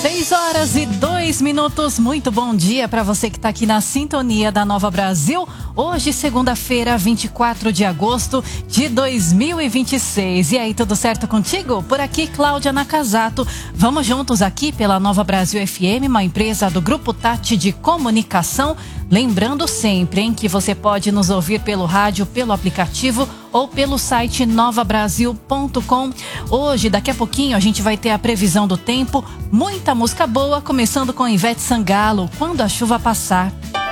6h02. Muito bom dia para você que está aqui na sintonia da Nova Brasil. Hoje, segunda-feira, 24 de agosto de 2026. E aí, tudo certo contigo? Por aqui, Cláudia Nakazato. Vamos juntos aqui pela Nova Brasil FM, uma empresa do Grupo Tati de Comunicação. Lembrando sempre, hein, que você pode nos ouvir pelo rádio, pelo aplicativo ou pelo site novabrasil.com. Hoje, daqui a pouquinho, a gente vai ter a previsão do tempo, muita música boa, começando com Ivete Sangalo, Quando a Chuva Passar.